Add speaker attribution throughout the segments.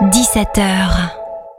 Speaker 1: 17h.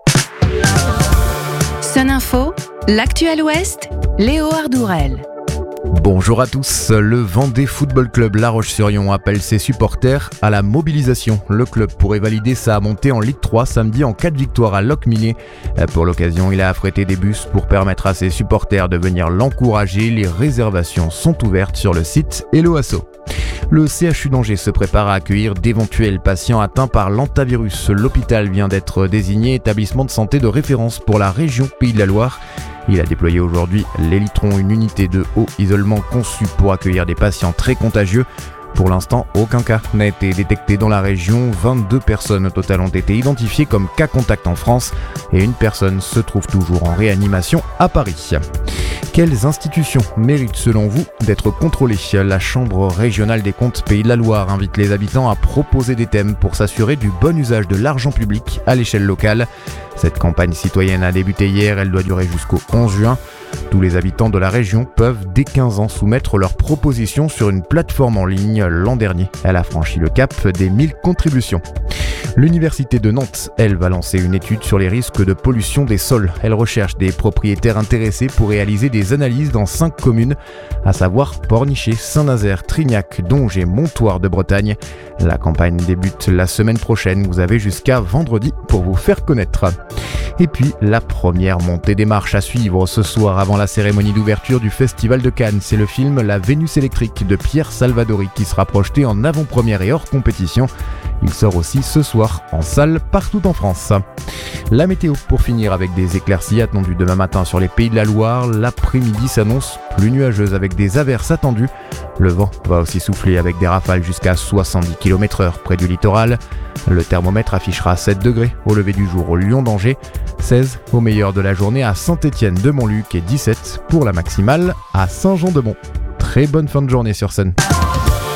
Speaker 1: Sun Info, l'actuel Ouest, Léo Ardourel.
Speaker 2: Bonjour à tous, le Vendée Football Club La Roche-sur-Yon appelle ses supporters à la mobilisation. Le club pourrait valider sa montée en Ligue 3 samedi en cas de victoire à Locmillier. Pour l'occasion, il a affrété des bus pour permettre à ses supporters de venir l'encourager. Les réservations sont ouvertes sur le site Hello Asso. Le CHU d'Angers se prépare à accueillir d'éventuels patients atteints par l'hantavirus. L'hôpital vient d'être désigné établissement de santé de référence pour la région Pays de la Loire. Il a déployé aujourd'hui l'Elitron, une unité de haut isolement conçue pour accueillir des patients très contagieux. Pour l'instant, aucun cas n'a été détecté dans la région. 22 personnes au total ont été identifiées comme cas contact en France et une personne se trouve toujours en réanimation à Paris. Quelles institutions méritent selon vous d'être contrôlées ? La Chambre régionale des comptes Pays de la Loire invite les habitants à proposer des thèmes pour s'assurer du bon usage de l'argent public à l'échelle locale. Cette campagne citoyenne a débuté hier, elle doit durer jusqu'au 11 juin. Tous les habitants de la région peuvent dès 15 ans soumettre leurs propositions sur une plateforme en ligne. L'an dernier, elle a franchi le cap des 1000 contributions. L'Université de Nantes, elle, va lancer une étude sur les risques de pollution des sols. Elle recherche des propriétaires intéressés pour réaliser des analyses dans 5 communes, à savoir Pornichet, Saint-Nazaire, Trignac, Donge et Montoire de Bretagne. La campagne débute la semaine prochaine. Vous avez jusqu'à vendredi pour vous faire connaître. Et puis, la première montée des marches à suivre ce soir avant la cérémonie d'ouverture du Festival de Cannes. C'est le film La Vénus électrique de Pierre Salvadori qui sera projeté en avant-première et hors compétition. Il sort aussi ce soir en salle partout en France. La météo pour finir avec des éclaircies attendues demain matin sur les Pays de la Loire. L'après-midi s'annonce plus nuageuse avec des averses attendues. Le vent va aussi souffler avec des rafales jusqu'à 70 km/h près du littoral. Le thermomètre affichera 7 degrés au lever du jour au Lion d'Angers, 16 au meilleur de la journée à Saint-Étienne de Montluc et 17 pour la maximale à Saint-Jean-de-Mont. Très bonne fin de journée sur Sun.